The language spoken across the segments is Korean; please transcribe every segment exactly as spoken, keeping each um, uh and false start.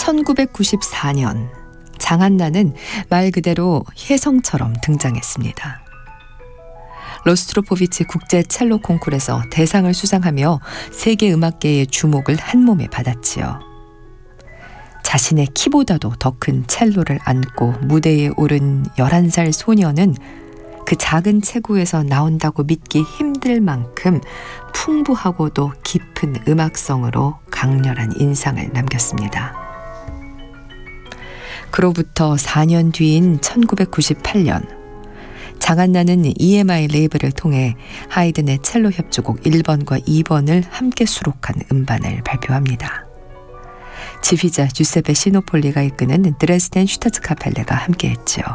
천구백구십사 년 장한나는 말 그대로 혜성처럼 등장했습니다. 로스트로포비치 국제 첼로 콩쿠르에서 대상을 수상하며 세계 음악계의 주목을 한몸에 받았지요. 자신의 키보다도 더 큰 첼로를 안고 무대에 오른 열한 살 소녀는 그 작은 체구에서 나온다고 믿기 힘들 만큼 풍부하고도 깊은 음악성으로 강렬한 인상을 남겼습니다. 그로부터 사 년 뒤인 천구백구십팔 년 장한나는 이엠아이 레이블을 통해 하이든의 첼로 협주곡 일 번과 이 번을 함께 수록한 음반을 발표합니다. 지휘자 주세페 시노폴리가 이끄는 드레스덴 슈타츠카펠레가 함께했지요.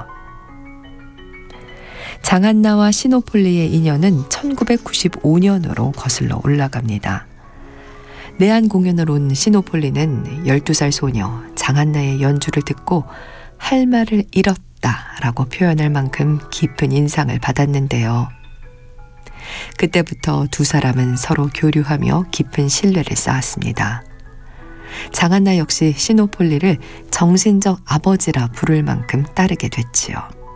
장한나와 시노폴리의 인연은 천구백구십오 년으로 거슬러 올라갑니다. 내한 공연을 온 시노폴리는 열두 살 소녀 장한나의 연주를 듣고 할 말을 잃었다라고 표현할 만큼 깊은 인상을 받았는데요. 그때부터 두 사람은 서로 교류하며 깊은 신뢰를 쌓았습니다. 장한나 역시 시노폴리를 정신적 아버지라 부를 만큼 따르게 됐지요.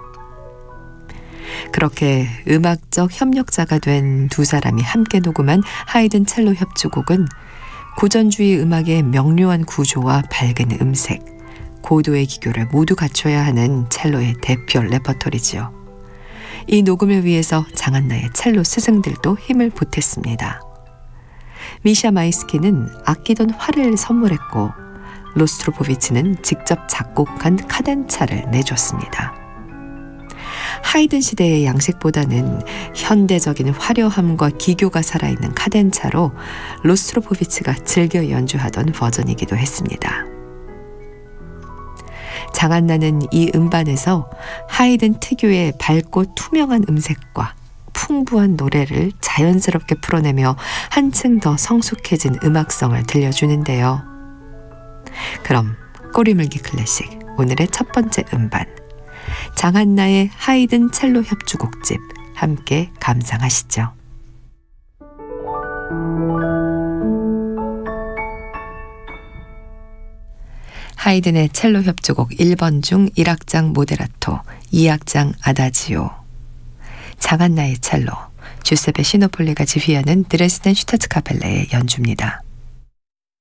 그렇게 음악적 협력자가 된 두 사람이 함께 녹음한 하이든 첼로 협주곡은 고전주의 음악의 명료한 구조와 밝은 음색, 고도의 기교를 모두 갖춰야 하는 첼로의 대표 레퍼토리지요. 이 녹음을 위해서 장한나의 첼로 스승들도 힘을 보탰습니다. 미샤 마이스키는 아끼던 활을 선물했고 로스트로포비치는 직접 작곡한 카덴차를 내줬습니다. 하이든 시대의 양식보다는 현대적인 화려함과 기교가 살아있는 카덴차로 로스트로포비치가 즐겨 연주하던 버전이기도 했습니다. 장한나는 이 음반에서 하이든 특유의 밝고 투명한 음색과 풍부한 노래를 자연스럽게 풀어내며 한층 더 성숙해진 음악성을 들려주는데요. 그럼 꼬리물기 클래식 오늘의 첫 번째 음반 장한나의 하이든 첼로 협주곡집 함께 감상하시죠. 하이든의 첼로 협주곡 일 번 중 일 악장 모데라토, 이 악장 아다지오. 장한나의 첼로, 주세페 시노폴리가 지휘하는 드레스덴 슈타츠카펠레의 연주입니다.